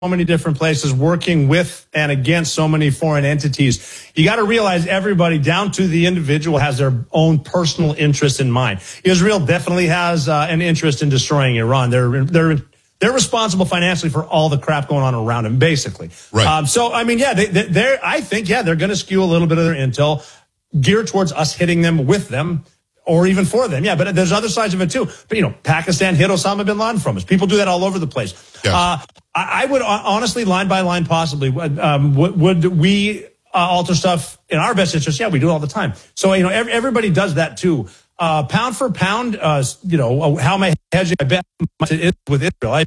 many different places, working with and against so many foreign entities. You got to realize everybody, down to the individual, has their own personal interest in mind. Israel definitely has an interest in destroying Iran. They're responsible financially for all the crap going on around them, basically. Right. So, I mean, yeah, they're going to skew a little bit of their intel geared towards us hitting them with them, or even for them. Yeah, but there's other sides of it too. But, Pakistan hid Osama bin Laden from us. People do that all over the place. Yes. I would honestly, line by line, possibly, would we alter stuff in our best interest? Yeah, we do it all the time. So, everybody does that too. Pound for pound, how am I hedging? I bet with Israel.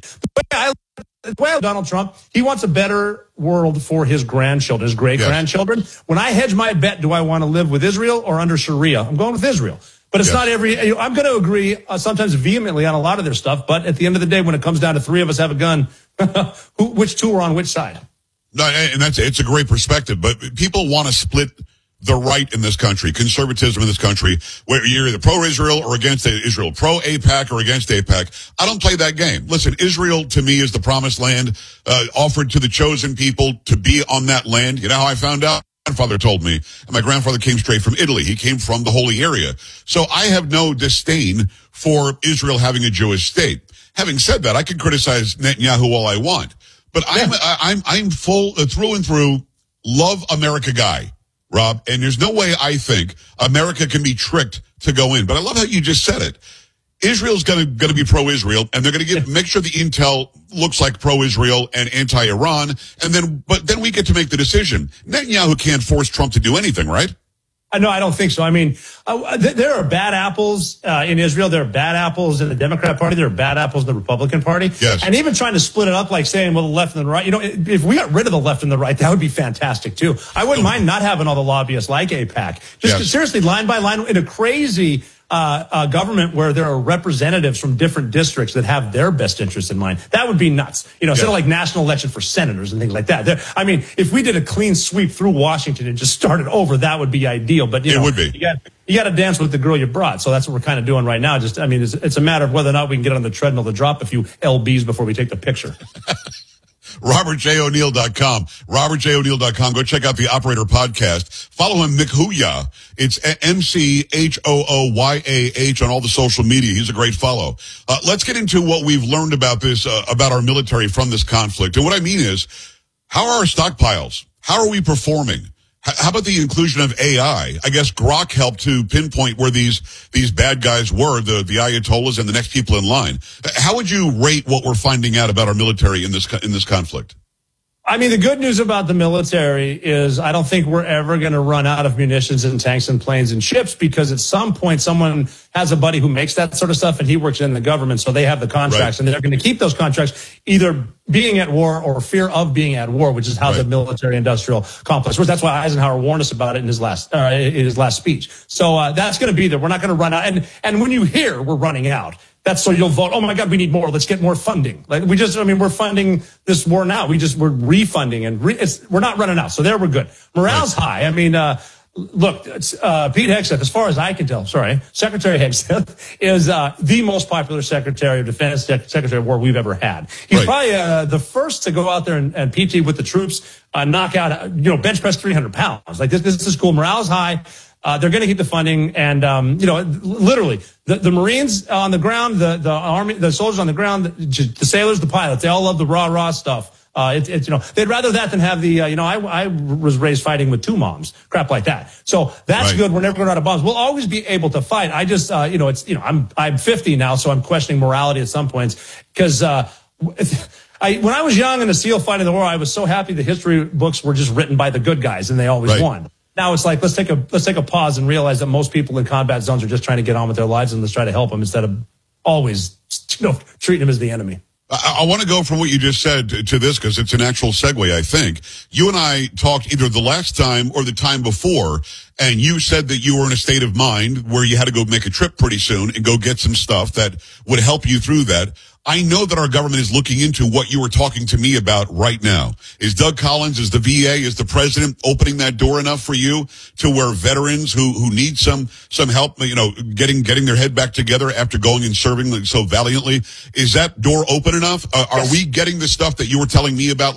The way Donald Trump, he wants a better world for his grandchildren, his great-grandchildren. Yes. When I hedge my bet, do I want to live with Israel or under Sharia? I'm going with Israel. But it's not I'm going to agree sometimes vehemently on a lot of their stuff. But at the end of the day, when it comes down to three of us have a gun, which two are on which side? No, and it's a great perspective. But people want to split the right in this country, conservatism in this country, where you're either pro-Israel or against Israel, pro-AIPAC or against AIPAC. I don't play that game. Listen, Israel to me is the promised land offered to the chosen people to be on that land. You know how I found out? My grandfather told me, and my grandfather came straight from Italy. He came from the Holy Area. So I have no disdain for Israel having a Jewish state. Having said that, I can criticize Netanyahu all I want, but I'm full through and through love America guy, Rob, and there's no way I think America can be tricked to go in. But I love how you just said it. Israel's going to be pro-Israel, and they're going to make sure the intel looks like pro-Israel and anti-Iran, but then we get to make the decision. Netanyahu can't force Trump to do anything, right? No, I don't think so. I mean, there are bad apples in Israel. There are bad apples in the Democrat Party. There are bad apples in the Republican Party. Yes. And even trying to split it up, like saying, well, the left and the right. If we got rid of the left and the right, that would be fantastic, too. I wouldn't mind not having all the lobbyists like AIPAC. Seriously, line by line, in a crazy government where there are representatives from different districts that have their best interests in mind. That would be nuts. Instead of like national election for senators and things like that. If we did a clean sweep through Washington and just started over, that would be ideal. But it would be. You got to dance with the girl you brought. So that's what we're kind of doing right now. It's a matter of whether or not we can get on the treadmill to drop a few LBs before we take the picture. RobertJO'Neill.com. RobertJO'Neill.com. Go check out the Operator Podcast. Follow him, McHooyah. It's MCHOOYAH on all the social media. He's a great follow. Let's get into what we've learned about this, about our military from this conflict. And what I mean is, how are our stockpiles? How are we performing? How about the inclusion of AI? I guess Grok helped to pinpoint where these bad guys were, the Ayatollahs and the next people in line. How would you rate what we're finding out about our military in this conflict? I mean, the good news about the military is I don't think we're ever going to run out of munitions and tanks and planes and ships, because at some point someone has a buddy who makes that sort of stuff and he works in the government, so they have the contracts, and they're going to keep those contracts, either being at war or fear of being at war, which is how the military-industrial complex works. That's why Eisenhower warned us about it in his last speech. So that's going to be there. We're not going to run out. And when you hear we're running out, that's so you'll vote, oh my God, we need more. Let's get more funding. We're funding this war now. We're refunding and we're not running out. So there we're good. Morale's high. I mean, look, Pete Hegseth, as far as I can tell, Secretary Hegseth is the most popular Secretary of Defense, Secretary of War we've ever had. He's probably the first to go out there and PT with the troops, knock out, bench press 300 pounds. Like this is cool. Morale's high. They're going to keep the funding, and literally the Marines on the ground, the Army, the soldiers on the ground, the sailors, the pilots, they all love the rah stuff. They'd rather that than have the I was raised fighting with two moms, crap like that. So that's good. We're never going out of bombs. We'll always be able to fight. I just I'm 50 now, so I'm questioning morality at some points, because when I was young in the SEAL fighting the war, I was so happy the history books were just written by the good guys and they always won. Now it's like, let's take a pause and realize that most people in combat zones are just trying to get on with their lives, and let's try to help them instead of always, treating them as the enemy. I want to go from what you just said to this, because it's an actual segue, I think. You and I talked either the last time or the time before, and you said that you were in a state of mind where you had to go make a trip pretty soon and go get some stuff that would help you through that. I know that our government is looking into what you were talking to me about right now. Is Doug Collins, is the VA, is the president opening that door enough for you to where veterans who need some help, getting their head back together after going and serving so valiantly, is that door open enough? Are we getting the stuff that you were telling me about